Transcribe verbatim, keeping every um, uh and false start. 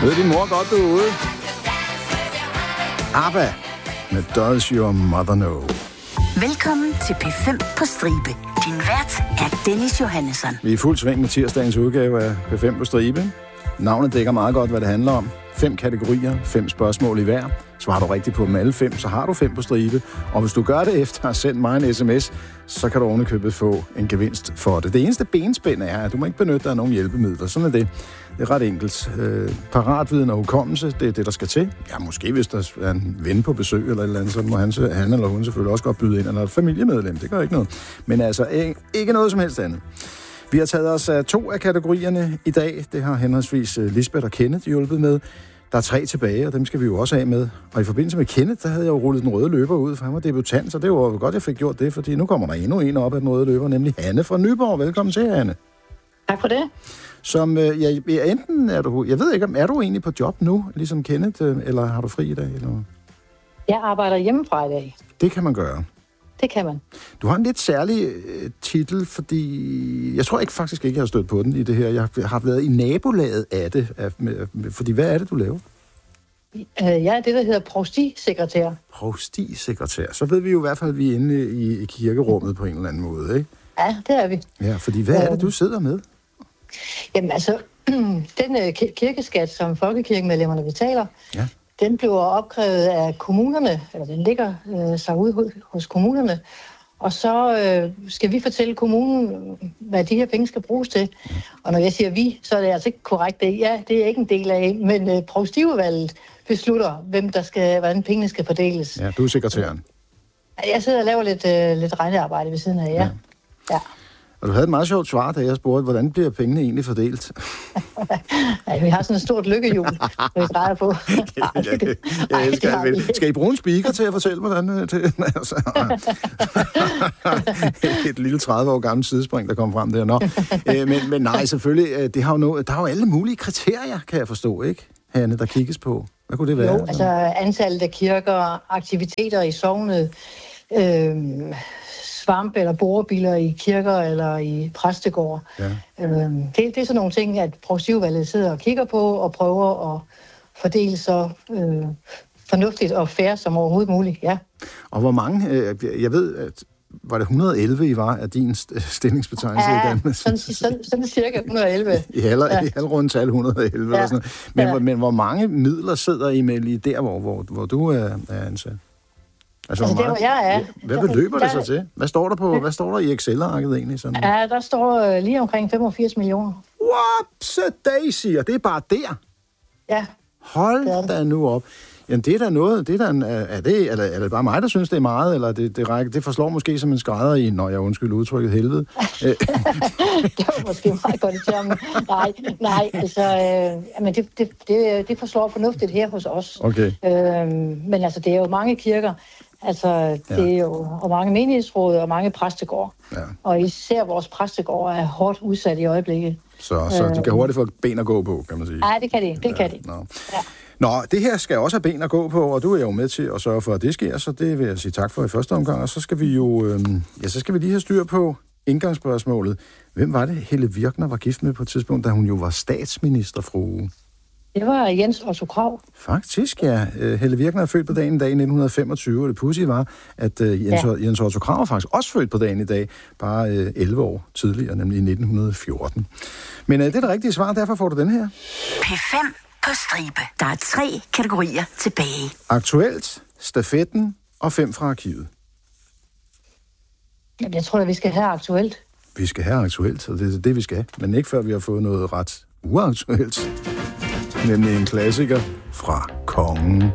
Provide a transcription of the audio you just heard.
Ved din mor godt, du er ude? ABBA med Does Your Mother Know. Velkommen til P fem på stribe. Din vært er Dennis Johannesson. Vi er i fuld sving med tirsdagens udgave af P fem på stribe. Navnet dækker meget godt, hvad det handler om. Fem kategorier, fem spørgsmål i hver. Svarer du rigtigt på dem alle fem, så har du fem på stribe. Og hvis du gør det efter at have sendt mig en sms, så kan du ovenikøbet få en gevinst for det. Det eneste benspænd er, at du må ikke benytte dig af nogen hjælpemidler. Sådan er det. Det er ret enkelt. Øh, paratviden og hukommelse, det er det, der skal til. Ja, måske hvis der er en ven på besøg eller et eller andet, så må han, han eller hun selvfølgelig også godt byde ind, eller et familiemedlem. Det gør ikke noget. Men altså, ikke noget som helst andet. Vi har taget os af to af kategorierne i dag. Det har henholdsvis Lisbeth og Kenneth hjulpet med. Der er tre tilbage, og dem skal vi jo også af med. Og i forbindelse med Kenneth, der havde jeg jo rullet den røde løber ud, for han var debutant, så det var godt, jeg fik gjort det, fordi nu kommer der endnu en op af den røde løber, nemlig Hanne fra Nyborg. Velkommen til, Hanne. Tak for det. Som, øh, ja, enten er du, jeg ved ikke, er du egentlig på job nu, ligesom Kenneth, øh, eller har du fri i dag? Eller? Jeg arbejder hjemmefra i dag. Det kan man gøre. Det kan man. Du har en lidt særlig øh, titel, fordi jeg tror ikke faktisk ikke, jeg har stødt på den i det her. Jeg har været i nabolaget af det, af, med, med, fordi hvad er det, du laver? Uh, jeg er det, der hedder provstisekretær. Provstisekretær. Så ved vi jo i hvert fald, at vi er inde i, i kirkerummet på en eller anden måde, ikke? Ja, det er vi. Ja, fordi hvad er det, du sidder med? Jamen altså, den uh, kirkeskat, som folkekirkemedlemmerne betaler, ja. Den bliver opkrævet af kommunerne, eller den ligger øh, sig ude hos kommunerne, og så øh, skal vi fortælle kommunen, hvad de her penge skal bruges til. Og når jeg siger vi, så er det altså ikke korrekt. Det, ja, det er ikke en del af, men øh, provstiudvalget beslutter, hvem der skal, hvordan pengene skal fordeles. Ja, du er sekretæren. Jeg sidder og laver lidt, øh, lidt regnearbejde ved siden af, ja. ja. ja. Og du havde et meget sjovt svar, da jeg spurgte, hvordan bliver pengene egentlig fordelt? Ja, vi har sådan et stort lykkehjul, vi drejer på. ja, ja, ja, jeg skal, skal I bruge en speaker til at fortælle, hvordan det altså, et lille tredive år gammelt sidespring, der kom frem der. Nå. Men, men nej, selvfølgelig, det har jo no, der har jo alle mulige kriterier, kan jeg forstå, ikke, Hanne, der kigges på. Hvad kunne det være? Jo, altså antallet af kirker, aktiviteter i sognet, øh, svampe eller borebiler i kirker eller i præstegård. Ja. Øhm, det, det er sådan nogle ting, at provstiudvalget sidder og kigger på og prøver at fordele så øh, fornuftigt og fair som overhovedet muligt. Ja. Og hvor mange, øh, jeg ved, at var det et hundrede og elleve, I var af din stillingsbetegnelse ja, i Danmark? Sådan, sådan, sådan cirka et hundrede og elleve. I, halv, ja. i halvrundt tal et hundrede og elleve. Ja. Og sådan men, ja. men hvor mange midler sidder I med lige der, hvor, hvor, hvor du er, er ansat? Altså, altså det, hvor jeg er. Hvad beløber det så til? Hvad står der på? Hvad står der i Excel-arket egentlig? Sådan? Ja, der står uh, lige omkring femogfirs millioner. Whoops, Daisy, og det er bare der? Ja. Hold da nu op. Jamen, det er da noget, det er, da, er, det, er, det, er det bare mig, der synes, det er meget, eller det, det, rækker, det forslår måske som en skrædder i, når jeg undskyld udtrykket helvede? Det var måske meget godt i termen. Nej, nej, altså, øh, jamen det, det, det, det forslår fornuftigt her hos os. Okay. Øh, men altså, det er jo mange kirker, altså, det ja. er jo og mange menighedsråd og mange præstegård. Ja. Og især vores præstegård er hårdt udsat i øjeblikket. Så, så de kan hurtigt få ben at gå på, kan man sige. Nej, det kan de, det ja, kan de. No. Ja. Nå, det her skal også have ben at gå på, og du er jo med til at sørge for, at det sker, så det vil jeg sige tak for i første omgang. Og så skal vi jo, øh, ja, så skal vi lige have styr på indgangsspørgsmålet. Hvem var det, Helle Virkner var gift med på et tidspunkt, da hun jo var statsministerfrue? Det var Jens Otto Krag. Faktisk, ja. Helle Virkner er født på dagen i dag i nitten femogtyve, og det pudsige var, at uh, Jens, ja. Jens Otto Krag var faktisk også født på dagen i dag, bare uh, elleve år tidligere, nemlig i nitten fjorten. Men uh, det er det rigtige svar, derfor får du den her. P fem på stribe. Der er tre kategorier tilbage. Aktuelt, stafetten og fem fra arkivet. Jamen, jeg tror, at vi skal have aktuelt. Vi skal have aktuelt, og det er det, vi skal. Men ikke før vi har fået noget ret uaktuelt. Nemlig en klassiker fra Kongen.